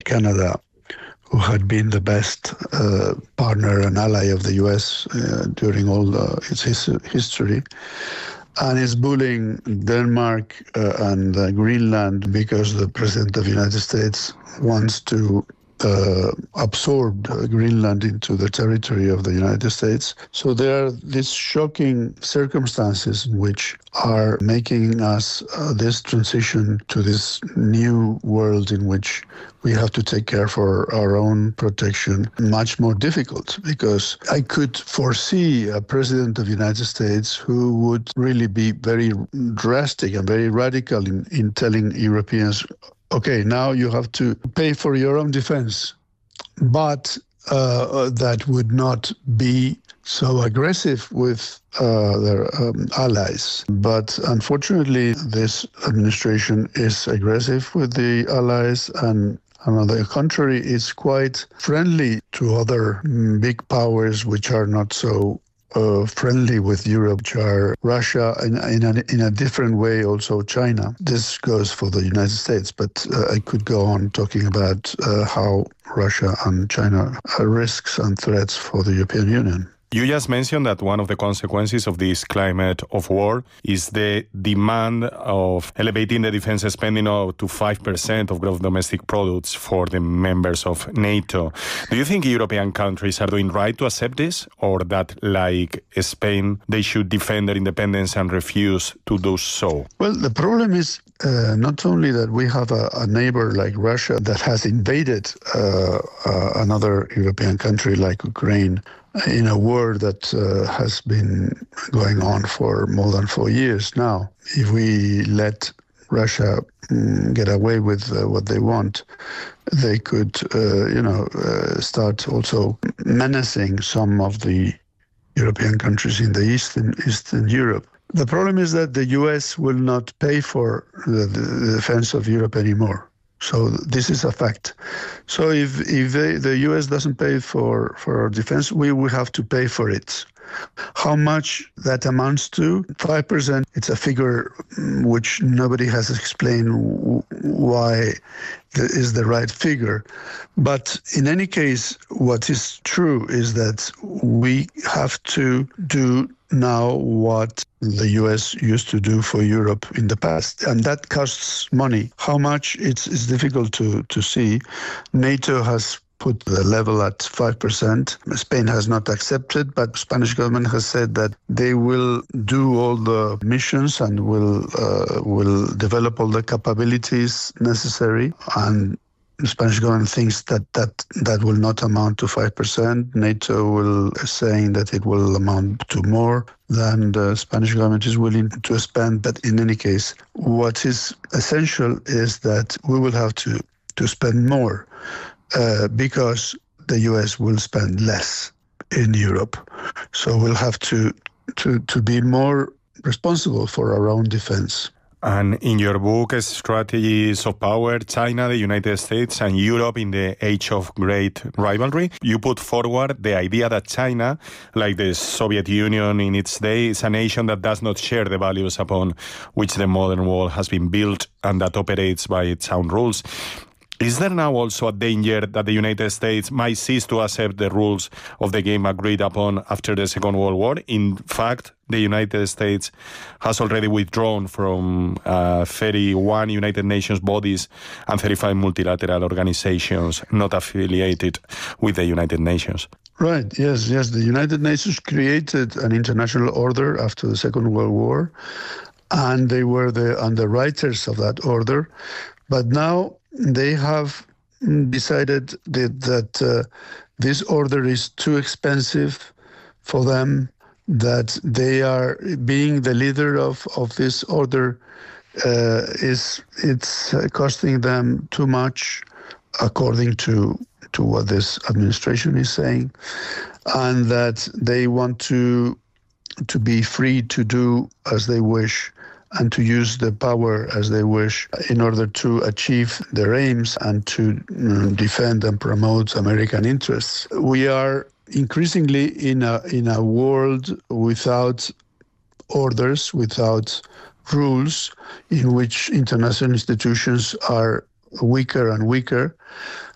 Canada, who had been the best partner and ally of the U.S. During all its history, and is bullying Denmark and Greenland because the President of the United States wants to absorb Greenland into the territory of the United States. So there are these shocking circumstances which are making us this transition to this new world in which we have to take care for our own protection much more difficult, because I could foresee a president of the United States who would really be very drastic and very radical in telling Europeans, okay, now you have to pay for your own defense. But that would not be so aggressive with their allies. But unfortunately, this administration is aggressive with the allies, and on the contrary, is quite friendly to other big powers which are not so friendly with Europe, which are Russia, and in a different way also China. This goes for the United States, but I could go on talking about how Russia and China are risks and threats for the European Union. You just mentioned that one of the consequences of this climate of war is the demand of elevating the defense spending up to 5% of gross domestic products for the members of NATO. Do you think European countries are doing right to accept this, or that, like Spain, they should defend their independence and refuse to do so? Well, the problem is not only that we have a neighbor like Russia that has invaded another European country like Ukraine, in a war that has been going on for more than 4 years now. If we let Russia get away with what they want, they could, start also menacing some of the European countries in the Eastern Europe. The problem is that the US will not pay for the defense of Europe anymore. So this is a fact. So if the US doesn't pay for our defense, we will have to pay for it. How much that amounts to? 5%. It's a figure which nobody has explained why is the right figure. But in any case, what is true is that we have to do now what the US used to do for Europe in the past, and that costs money. How much, it's difficult to see. NATO has put the level at 5%. Spain has not accepted, but the Spanish government has said that they will do all the missions and will develop all the capabilities necessary, and the Spanish government thinks that will not amount to 5%. NATO will saying that it will amount to more than the Spanish government is willing to spend. But in any case, what is essential is that we will have to spend more because the US will spend less in Europe. So we'll have to be more responsible for our own defense. And in your book, Strategies of Power, China, the United States, and Europe in the Age of Great Rivalry, you put forward the idea that China, like the Soviet Union in its day, is a nation that does not share the values upon which the modern world has been built and that operates by its own rules. Is there now also a danger that the United States might cease to accept the rules of the game agreed upon after the Second World War? In fact, the United States has already withdrawn from 31 United Nations bodies and 35 multilateral organizations not affiliated with the United Nations. Right, yes. The United Nations created an international order after the Second World War, and they were the underwriters of that order. But now they have decided that this order is too expensive for them, that they are being the leader of this order it's costing them too much, according to what this administration is saying, and that they want to be free to do as they wish and to use the power as they wish in order to achieve their aims and to defend and promote American interests. We are increasingly in a world without orders, without rules, in which international institutions are weaker and weaker,